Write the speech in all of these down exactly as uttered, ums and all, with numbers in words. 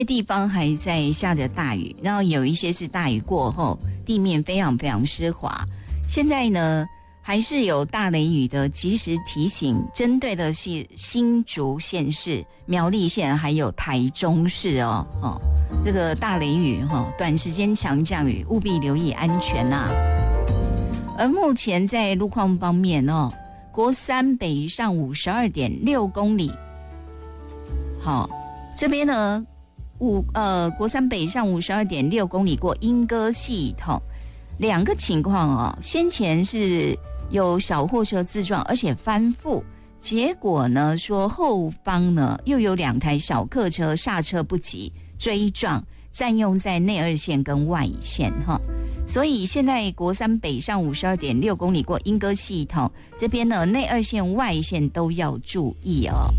地方还在下着大雨，然后有一些是大雨过后地面非常非常湿滑。现在呢还是有大雷雨的及时提醒，针对的是新竹县市、苗栗县还有台中市哦。哦，这个大雷雨哈、哦，短时间强降雨，务必留意安全呐、啊。而目前在路况方面哦，国三北上五十二点六公里，好，这边呢五呃国三北上五十二点六公里过莺歌系统，两个情况哦，先前是有小货车自撞，而且翻覆，结果呢说后方呢又有两台小客车刹车不及追撞，占用在内二线跟外线哈。所以现在国三北上五十二点六公里过莺歌系统这边呢，内二线外线都要注意哦。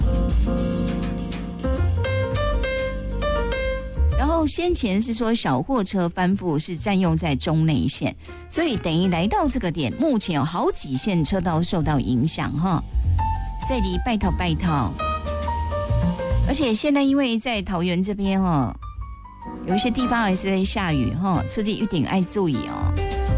然后先前是说小货车翻覆是占用在中内线，所以等于来到这个点，目前有好几线车道受到影响哈。赛迪拜托拜托，而且现在因为在桃园这边哈，有一些地方还是在下雨哈，出去一定要注意哦。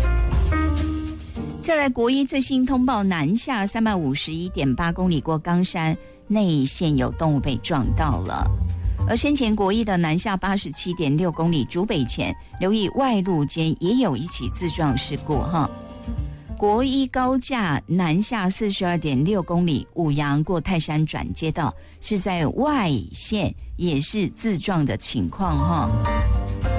再来国一最新通报，南下三百五十一点八公里过冈山内线有动物被撞到了。而先前国一的南下八十七点六公里竹北前，留意外路间也有一起自撞事故哈。国一高架南下四十二点六公里五杨过泰山转接道，是在外线也是自撞的情况哈。